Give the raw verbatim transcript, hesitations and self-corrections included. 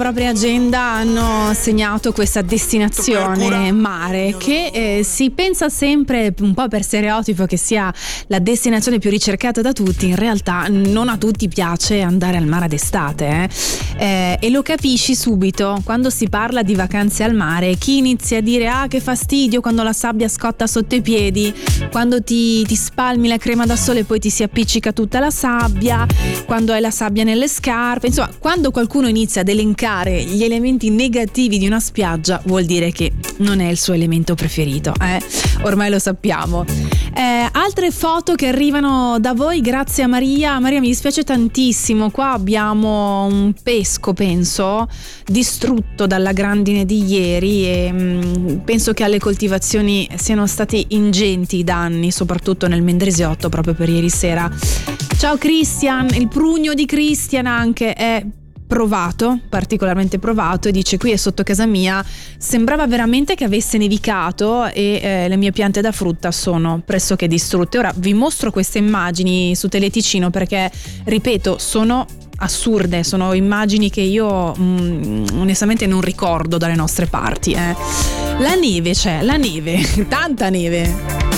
propria agenda hanno segnato questa destinazione mare che eh, si pensa sempre un po' per stereotipo che sia la destinazione più ricercata da tutti. In realtà non a tutti piace andare al mare d'estate eh? Eh, e lo capisci subito quando si parla di vacanze al mare. Chi inizia a dire ah che fastidio quando la sabbia scotta sotto i piedi, quando ti, ti spalmi la crema da sole e poi ti si appiccica tutta la sabbia, quando hai la sabbia nelle scarpe, insomma quando qualcuno inizia ad elencare gli elementi negativi di una spiaggia vuol dire che non è il suo elemento preferito, eh? Ormai lo sappiamo. Eh, altre foto che arrivano da voi, grazie a Maria. Maria, mi dispiace tantissimo, qua abbiamo un pesco, penso, distrutto dalla grandine di ieri e mh, penso che alle coltivazioni siano stati ingenti i danni, soprattutto nel Mendrisiotto proprio per ieri sera. Ciao Christian, il prugno di Christian anche è provato, particolarmente provato, e dice qui è sotto casa mia, sembrava veramente che avesse nevicato e eh, le mie piante da frutta sono pressoché distrutte. Ora vi mostro queste immagini su Teleticino perché, ripeto, sono assurde, sono immagini che io mh, onestamente non ricordo dalle nostre parti. Eh. La neve c'è, la neve, tanta neve.